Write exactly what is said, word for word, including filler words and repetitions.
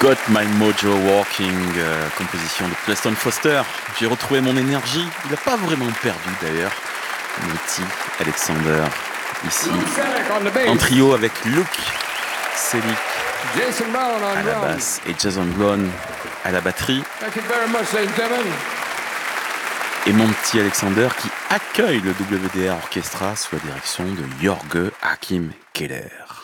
Got My Mojo Walking, euh, composition de Preston Foster. J'ai retrouvé mon énergie. Il n'a pas vraiment perdu d'ailleurs. Monty Alexander ici en trio avec Luke Selig à la basse et Jason Brown à la batterie. Et Monty Alexander qui accueille le W D R Orchestra sous la direction de Jorge Achim Keller.